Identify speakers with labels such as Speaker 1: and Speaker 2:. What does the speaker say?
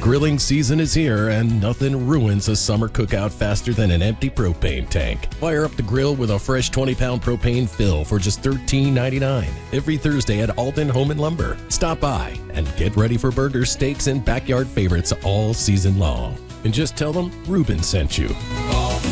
Speaker 1: Grilling season is here, and nothing ruins a summer cookout faster than an empty propane tank. Fire up the grill with a fresh 20-pound propane fill for just $13.99 every Thursday at Alden Home and Lumber. Stop by and get ready for burgers, steaks, and backyard favorites all season long. And just tell them Ruben sent you.